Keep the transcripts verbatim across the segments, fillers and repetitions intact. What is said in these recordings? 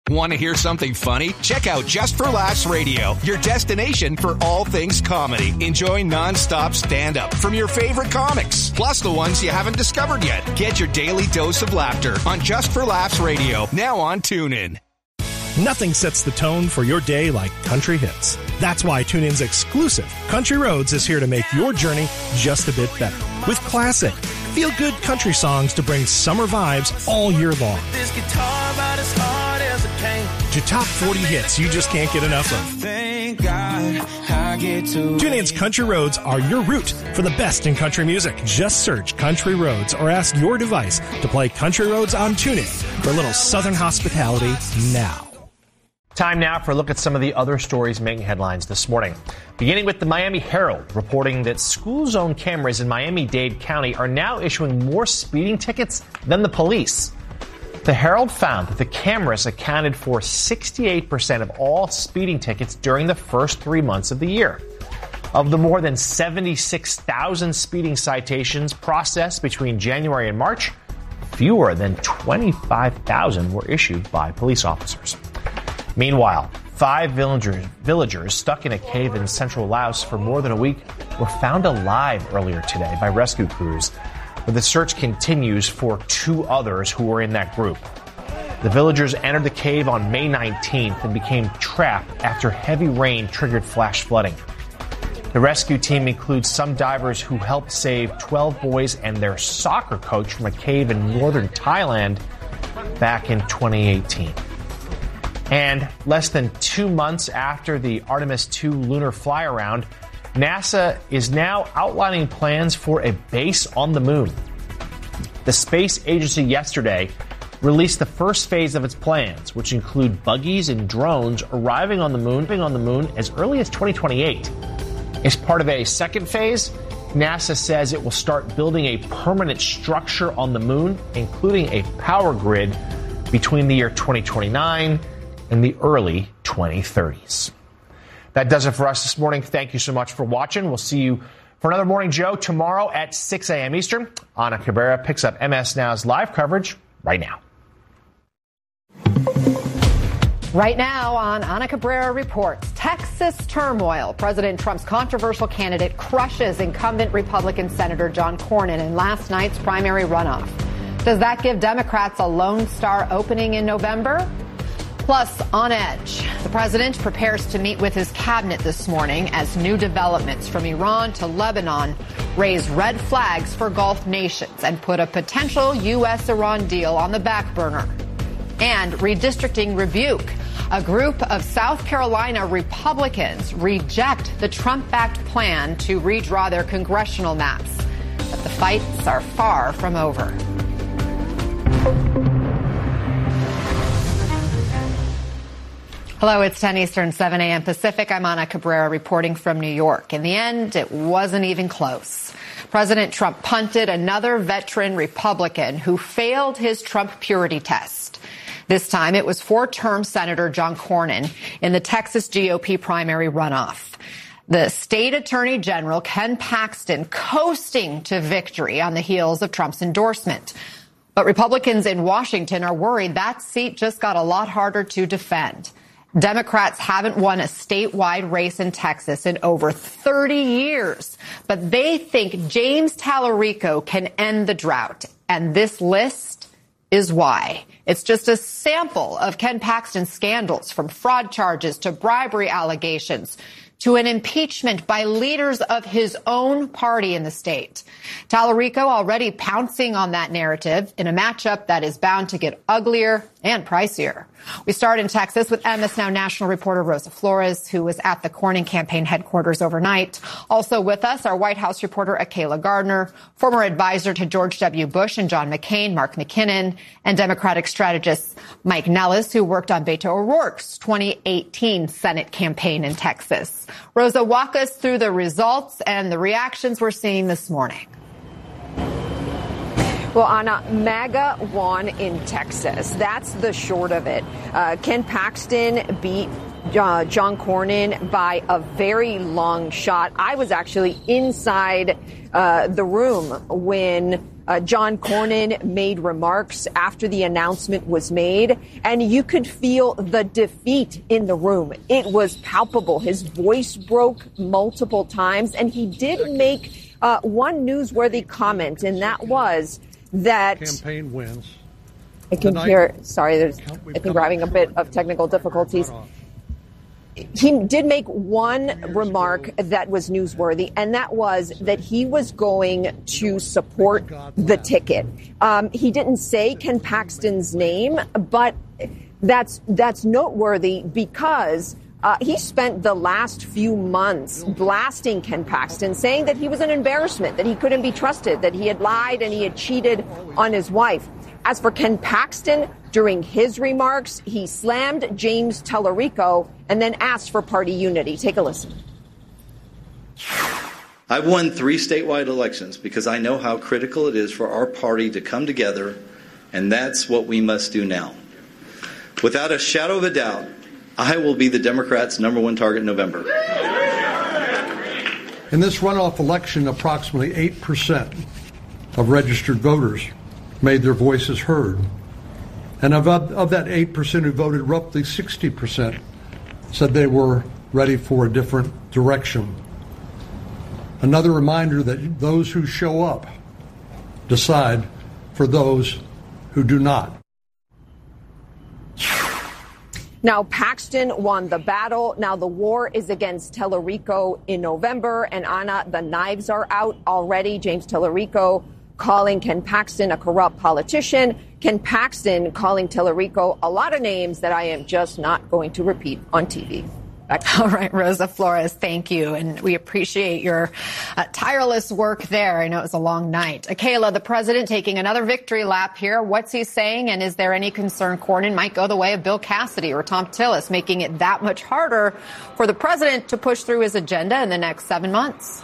Want to hear something funny? Check out Just for Laughs Radio, your destination for all things comedy. Enjoy non-stop stand-up from your favorite comics, plus the ones you haven't discovered yet. Get your daily dose of laughter on Just for Laughs Radio, now on TuneIn. Nothing sets the tone for your day like country hits. That's why TuneIn's exclusive Country Roads is here to make your journey just a bit better. With classic, feel-good country songs to bring summer vibes all year long. This guitar about as hard as it can. To top forty hits you just can't get enough of. Thank God I get to. TuneIn's Country Roads are your route for the best in country music. Just search Country Roads or ask your device to play Country Roads on TuneIn for a little Southern hospitality now. Time now for a look at some of the other stories making headlines this morning. Beginning with the Miami Herald, reporting that school zone cameras in Miami-Dade County are now issuing more speeding tickets than the police. The Herald found that the cameras accounted for sixty-eight percent of all speeding tickets during the first three months of the year. Of the more than seventy-six thousand speeding citations processed between January and March, fewer than twenty-five thousand were issued by police officers. Meanwhile, five villagers, villagers stuck in a cave in central Laos for more than a week were found alive earlier today by rescue crews. But the search continues for two others who were in that group. The villagers entered the cave on May nineteenth and became trapped after heavy rain triggered flash flooding. The rescue team includes some divers who helped save twelve boys and their soccer coach from a cave in northern Thailand back in twenty eighteen. And less than two months after the Artemis two lunar fly-around, NASA is now outlining plans for a base on the moon. The space agency yesterday released the first phase of its plans, which include buggies and drones arriving on the moon, on the moon as early as twenty twenty-eight. As part of a second phase, NASA says it will start building a permanent structure on the moon, including a power grid between the year twenty twenty-nine in the early twenty thirties. That does it for us this morning. Thank you so much for watching. We'll see you for another Morning Joe tomorrow at six a.m. Eastern. Ana Cabrera picks up M S Now's live coverage right now. Right now on Ana Cabrera Reports, Texas turmoil. President Trump's controversial candidate crushes incumbent Republican Senator John Cornyn in last night's primary runoff. Does that give Democrats a Lone Star opening in November? Plus, on edge, the president prepares to meet with his cabinet this morning as new developments from Iran to Lebanon raise red flags for Gulf nations and put a potential U S Iran deal on the back burner. And redistricting rebuke. A group of South Carolina Republicans reject the Trump-backed plan to redraw their congressional maps. But the fights are far from over. Hello, it's ten Eastern, seven a.m. Pacific. I'm Ana Cabrera reporting from New York. In the end, it wasn't even close. President Trump punted another veteran Republican who failed his Trump purity test. This time, it was four-term Senator John Cornyn in the Texas G O P primary runoff. The state attorney general, Ken Paxton, coasting to victory on the heels of Trump's endorsement. But Republicans in Washington are worried that seat just got a lot harder to defend. Democrats haven't won a statewide race in Texas in over thirty years, but they think James Tallarico can end the drought. And this list is why. It's just a sample of Ken Paxton's scandals, from fraud charges to bribery allegations to an impeachment by leaders of his own party in the state. Tallarico already pouncing on that narrative in a matchup that is bound to get uglier and pricier. We start in Texas with M S Now national reporter Rosa Flores, who was at the Cornyn campaign headquarters overnight. Also with us, our White House reporter Akayla Gardner, former advisor to George W. Bush and John McCain, Mark McKinnon, and Democratic strategist Mike Nellis, who worked on Beto O'Rourke's twenty eighteen Senate campaign in Texas. Rosa, walk us through the results and the reactions we're seeing this morning. Well, Anna, MAGA won in Texas. That's the short of it. Uh, Ken Paxton beat uh, John Cornyn by a very long shot. I was actually inside uh, the room when Uh, John Cornyn made remarks after the announcement was made, and you could feel the defeat in the room. It was palpable. His voice broke multiple times, and he did make uh, one newsworthy comment, and that was that campaign wins. I can Tonight, hear. Sorry, there's. I think we're having a bit of technical difficulties. He did make one remark that was newsworthy, and that was that he was going to support the ticket. Um, he didn't say Ken Paxton's name, but that's that's noteworthy because uh, he spent the last few months blasting Ken Paxton, saying that he was an embarrassment, that he couldn't be trusted, that he had lied and he had cheated on his wife. As for Ken Paxton, during his remarks, he slammed James Tallarico and then asked for party unity. Take a listen. I've won three statewide elections because I know how critical it is for our party to come together, and that's what we must do now. Without a shadow of a doubt, I will be the Democrats' number one target in November. In this runoff election, approximately eight percent of registered voters made their voices heard. And of, of that eight percent who voted, roughly sixty percent said they were ready for a different direction. Another reminder that those who show up decide for those who do not. Now, Paxton won the battle. Now, the war is against Tallarico in November. And, Anna, the knives are out already. James Tallarico calling Ken Paxton a corrupt politician. Ken Paxton calling Tallarico a lot of names that I am just not going to repeat on T V. All right, Rosa Flores, thank you. And we appreciate your uh, tireless work there. I know it was a long night. Kayla, the president taking another victory lap here. What's he saying? And is there any concern Cornyn might go the way of Bill Cassidy or Thom Tillis, making it that much harder for the president to push through his agenda in the next seven months?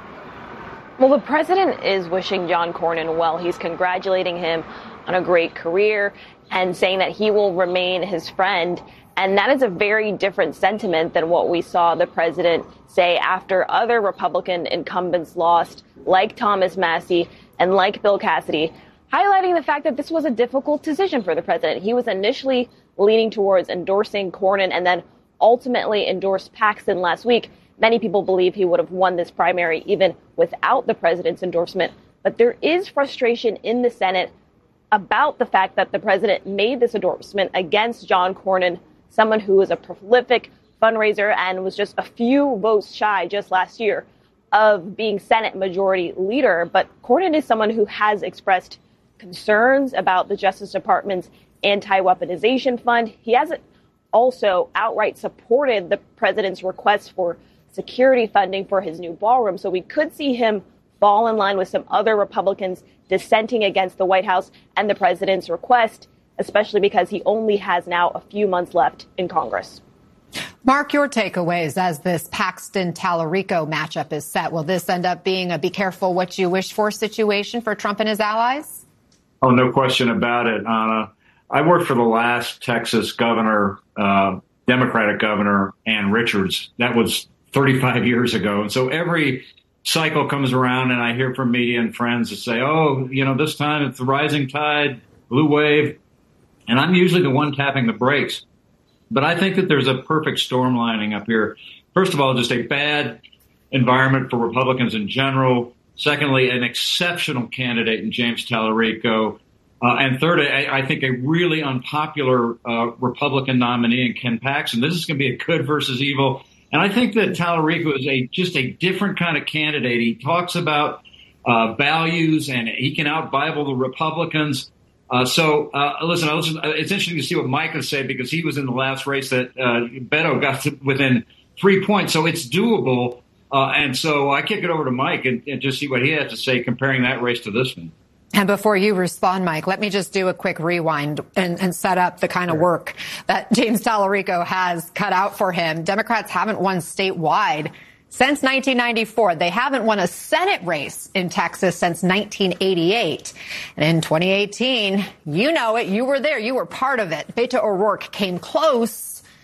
Well, the president is wishing John Cornyn well. He's congratulating him on a great career and saying that he will remain his friend. And that is a very different sentiment than what we saw the president say after other Republican incumbents lost, like Thomas Massie and like Bill Cassidy, highlighting the fact that this was a difficult decision for the president. He was initially leaning towards endorsing Cornyn and then ultimately endorsed Paxton last week. Many people believe he would have won this primary even without the president's endorsement. But there is frustration in the Senate about the fact that the president made this endorsement against John Cornyn, someone who is a prolific fundraiser and was just a few votes shy just last year of being Senate Majority Leader. But Cornyn is someone who has expressed concerns about the Justice Department's anti-weaponization fund. He hasn't also outright supported the president's request for security funding for his new ballroom. So we could see him fall in line with some other Republicans dissenting against the White House and the president's request, especially because he only has now a few months left in Congress. Mark, your takeaways as this Paxton-Tallarico matchup is set. Will this end up being a be careful what you wish for situation for Trump and his allies? Oh, no question about it, Anna. I worked for the last Texas governor, uh, Democratic governor, Ann Richards. That was thirty-five years ago. And so every cycle comes around and I hear from media and friends that say, oh, you know, this time it's the rising tide, blue wave. And I'm usually the one tapping the brakes. But I think that there's a perfect storm lining up here. First of all, just a bad environment for Republicans in general. Secondly, an exceptional candidate in James Tallarico. Uh, and third, I, I think a really unpopular uh, Republican nominee in Ken Paxton. This is going to be a good versus evil. And I think that Tallarico is a just a different kind of candidate. He talks about uh, values and he can out-Bible the Republicans. Uh, so, uh, listen, I listen, it's interesting to see what Mike has said because he was in the last race that uh, Beto got to within three points. So it's doable. Uh, and so I kick it over to Mike and, and just see what he has to say comparing that race to this one. And before you respond, Mike, let me just do a quick rewind and, and set up the kind of work that James Tallarico has cut out for him. Democrats haven't won statewide since nineteen ninety-four. They haven't won a Senate race in Texas since nineteen eighty-eight. And in twenty eighteen, you know it, you were there, you were part of it. Beto O'Rourke came close,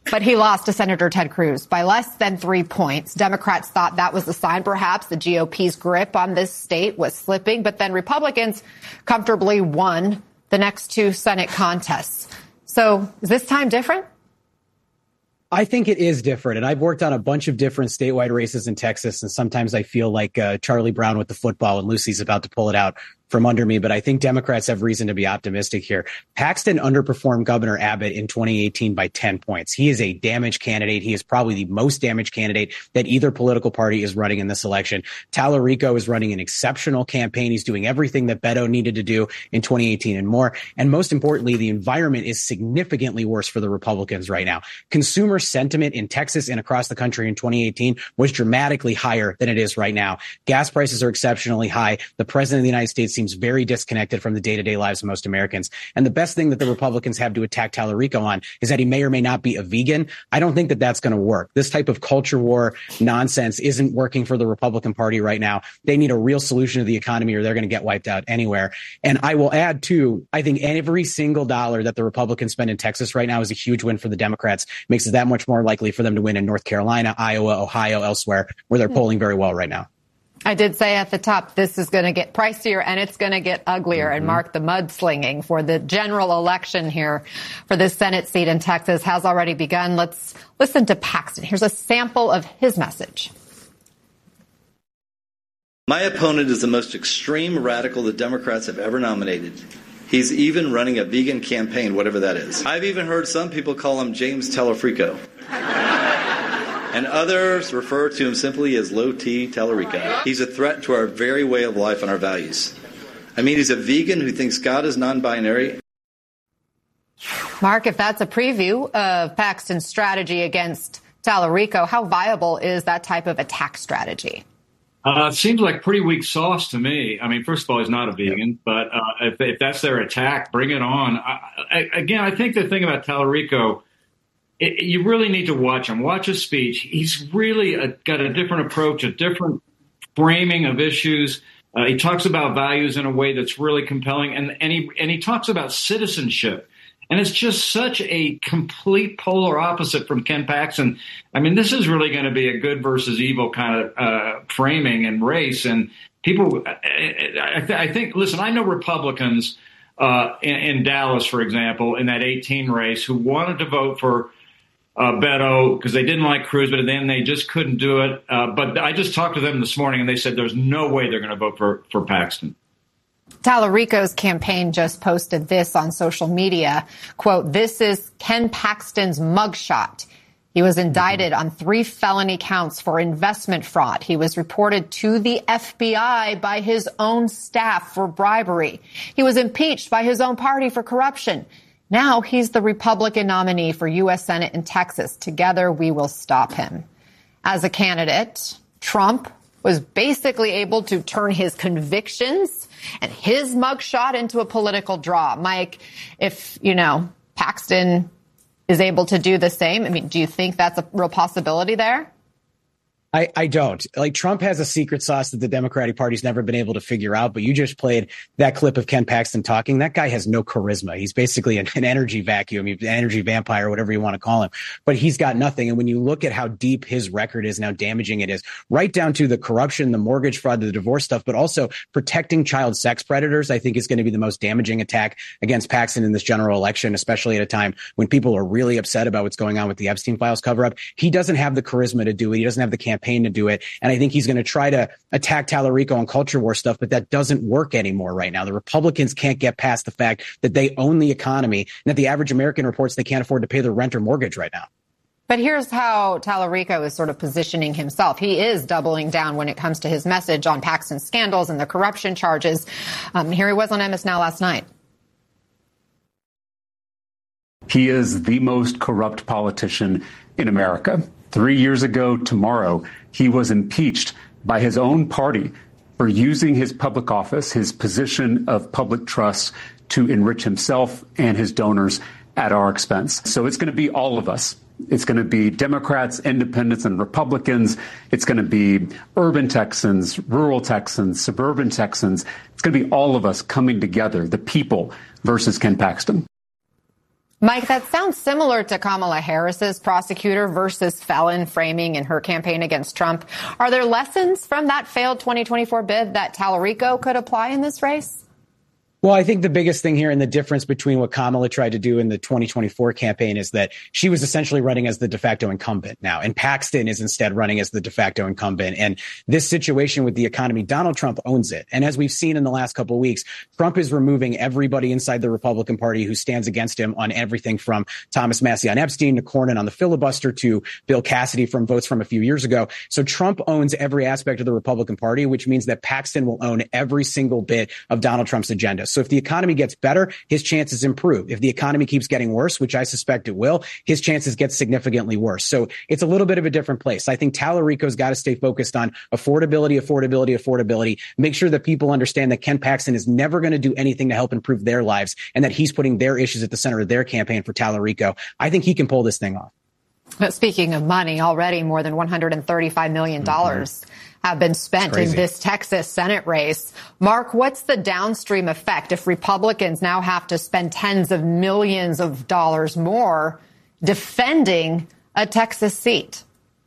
But he lost to Senator Ted Cruz by less than three points. Democrats thought that was a sign, perhaps, the G O P's grip on this state was slipping. But then Republicans comfortably won the next two Senate contests. So is this time different? I think it is different. And I've worked on a bunch of different statewide races in Texas. And sometimes I feel like uh, Charlie Brown with the football and Lucy's about to pull it out from under me. But I think Democrats have reason to be optimistic here. Paxton underperformed Governor Abbott in twenty eighteen by ten points. He is a damaged candidate. He is probably the most damaged candidate that either political party is running in this election. Tallarico is running an exceptional campaign. He's doing everything that Beto needed to do in twenty eighteen and more. And most importantly, the environment is significantly worse for the Republicans right now. Consumer sentiment in Texas and across the country in twenty eighteen was dramatically higher than it is right now. Gas prices are exceptionally high. The president of the United States seems very disconnected from the day-to-day lives of most Americans. And the best thing that the Republicans have to attack Tallarico on is that he may or may not be a vegan. I don't think that that's going to work. This type of culture war nonsense isn't working for the Republican Party right now. They need a real solution to the economy or they're going to get wiped out anywhere. And I will add, too, I think every single dollar that the Republicans spend in Texas right now is a huge win for the Democrats. Makes it that much more likely for them to win in North Carolina, Iowa, Ohio, elsewhere, where they're polling very well right now. I did say at the top, this is going to get pricier and it's going to get uglier mm-hmm. and mark the mudslinging for the general election here for this Senate seat in Texas has already begun. Let's listen to Paxton. Here's a sample of his message. My opponent is the most extreme radical the Democrats have ever nominated. He's even running a vegan campaign, whatever that is. I've even heard some people call him James Tallarico. And others refer to him simply as Low T Tallarico. He's a threat to our very way of life and our values. I mean, he's a vegan who thinks God is non-binary. Mark, if that's a preview of Paxton's strategy against Tallarico, how viable is that type of attack strategy? Uh, it seems like pretty weak sauce to me. I mean, first of all, he's not a vegan, but uh, if, if that's their attack, bring it on. I, I, again, I think the thing about Tallarico, it, you really need to watch him. Watch his speech. He's really a, got a different approach, a different framing of issues. Uh, he talks about values in a way that's really compelling, and, and he and he talks about citizenship. And it's just such a complete polar opposite from Ken Paxton. I mean, this is really going to be a good versus evil kind of uh, framing and race. And people, I, th- I think, listen, I know Republicans uh, in, in Dallas, for example, in that eighteen race who wanted to vote for uh, Beto because they didn't like Cruz, but then they just couldn't do it. Uh, but I just talked to them this morning and they said there's no way they're going to vote for, for Paxton. Tallarico's campaign just posted this on social media. Quote, "This is Ken Paxton's mugshot. He was indicted on three felony counts for investment fraud. He was reported to the F B I by his own staff for bribery. He was impeached by his own party for corruption. Now he's the Republican nominee for U S Senate in Texas. Together we will stop him." As a candidate, Trump was basically able to turn his convictions and his mugshot into a political draw. Mike, if, you know, Paxton is able to do the same, I mean, do you think that's a real possibility there? I, I don't. Like, Trump has a secret sauce that the Democratic Party's never been able to figure out. But you just played that clip of Ken Paxton talking. That guy has no charisma. He's basically an, an energy vacuum, an energy vampire, whatever you want to call him. But he's got nothing. And when you look at how deep his record is and how damaging it is, right down to the corruption, the mortgage fraud, the divorce stuff, but also protecting child sex predators, I think is going to be the most damaging attack against Paxton in this general election, especially at a time when people are really upset about what's going on with the Epstein Files cover up. He doesn't have the charisma to do it. He doesn't have the campaign to do it. And I think he's going to try to attack Tallarico on culture war stuff, but that doesn't work anymore right now. The Republicans can't get past the fact that they own the economy and that the average American reports they can't afford to pay their rent or mortgage right now. But here's how Tallarico is sort of positioning himself. He is doubling down when it comes to his message on Paxton's scandals and the corruption charges. Um, here he was on M S Now last night. He is the most corrupt politician in America. Three years ago tomorrow, he was impeached by his own party for using his public office, his position of public trust, to enrich himself and his donors at our expense. So it's going to be all of us. It's going to be Democrats, independents, and Republicans. It's going to be urban Texans, rural Texans, suburban Texans. It's going to be all of us coming together, the people versus Ken Paxton. Mike, that sounds similar to Kamala Harris's prosecutor versus felon framing in her campaign against Trump. Are there lessons from that failed twenty twenty-four bid that Tallarico could apply in this race? Well, I think the biggest thing here and the difference between what Kamala tried to do in the twenty twenty-four campaign is that she was essentially running as the de facto incumbent now, and Paxton is instead running as the de facto incumbent. And this situation with the economy, Donald Trump owns it. And as we've seen in the last couple of weeks, Trump is removing everybody inside the Republican Party who stands against him on everything from Thomas Massie on Epstein to Cornyn on the filibuster to Bill Cassidy from votes from a few years ago. So Trump owns every aspect of the Republican Party, which means that Paxton will own every single bit of Donald Trump's agenda. So if the economy gets better, his chances improve. If the economy keeps getting worse, which I suspect it will, his chances get significantly worse. So it's a little bit of a different place. I think Tallarico's got to stay focused on affordability, affordability, affordability, make sure that people understand that Ken Paxton is never going to do anything to help improve their lives and that he's putting their issues at the center of their campaign for Tallarico. I think he can pull this thing off. But speaking of money, already more than one hundred thirty-five million dollars mm-hmm. have been spent in this Texas Senate race. Mark, what's the downstream effect if Republicans now have to spend tens of millions of dollars more defending a Texas seat?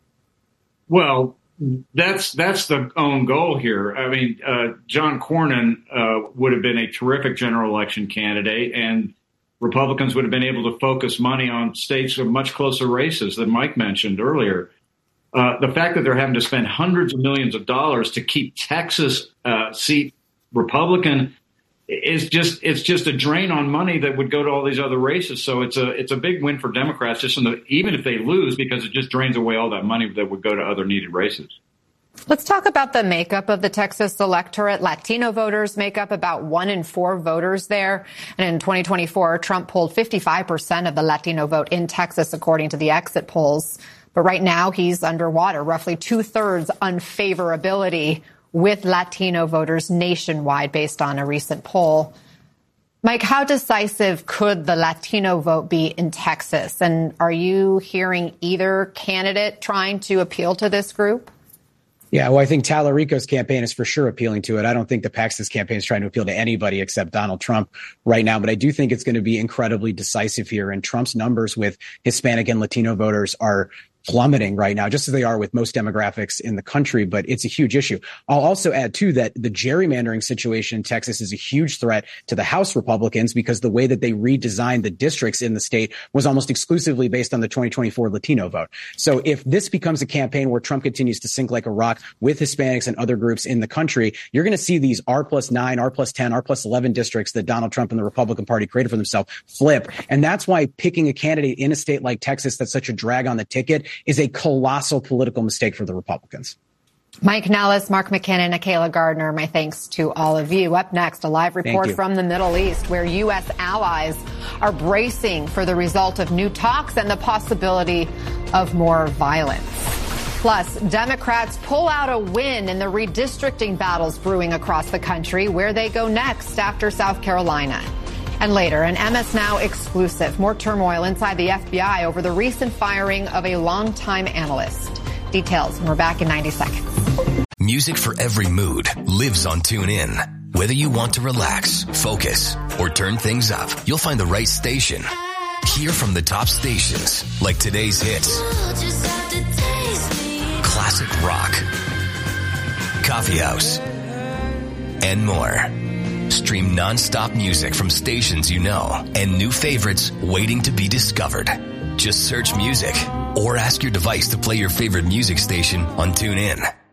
Well, that's that's the own goal here. I mean, uh, John Cornyn uh, would have been a terrific general election candidate, and Republicans would have been able to focus money on states with much closer races than Mike mentioned earlier. Uh, the fact that they're having to spend hundreds of millions of dollars to keep Texas uh, seat Republican is just it's just a drain on money that would go to all these other races. So it's a it's a big win for Democrats, just in the, even if they lose, because it just drains away all that money that would go to other needed races. Let's talk about the makeup of the Texas electorate. Latino voters make up about one in four voters there. And in twenty twenty-four, Trump polled fifty-five percent of the Latino vote in Texas, according to the exit polls. But right now, he's underwater, roughly two-thirds unfavorability with Latino voters nationwide, based on a recent poll. Mike, how decisive could the Latino vote be in Texas? And are you hearing either candidate trying to appeal to this group? Yeah, well, I think Tallarico's campaign is for sure appealing to it. I don't think the Paxton's campaign is trying to appeal to anybody except Donald Trump right now. But I do think it's going to be incredibly decisive here. And Trump's numbers with Hispanic and Latino voters are plummeting right now, just as they are with most demographics in the country, but it's a huge issue. I'll also add, too, that the gerrymandering situation in Texas is a huge threat to the House Republicans because the way that they redesigned the districts in the state was almost exclusively based on the twenty twenty-four Latino vote. So if this becomes a campaign where Trump continues to sink like a rock with Hispanics and other groups in the country, you're going to see these R plus nine, R plus ten, R plus eleven districts that Donald Trump and the Republican Party created for themselves flip. And that's why picking a candidate in a state like Texas that's such a drag on the ticket is a colossal political mistake for the Republicans. Mike Nellis, Mark McKinnon, Akayla Gardner, my thanks to all of you. Up next, a live report from the Middle East where U S allies are bracing for the result of new talks and the possibility of more violence. Plus, Democrats pull out a win in the redistricting battles brewing across the country. Where they go next after South Carolina. And later, an M S Now exclusive. More turmoil inside the F B I over the recent firing of a longtime analyst. Details when we're back in ninety seconds. Music for every mood lives on TuneIn. Whether you want to relax, focus, or turn things up, you'll find the right station. Hear from the top stations like today's hits, classic rock, coffee house, and more. Stream non-stop music from stations you know and new favorites waiting to be discovered. Just search music or ask your device to play your favorite music station on TuneIn.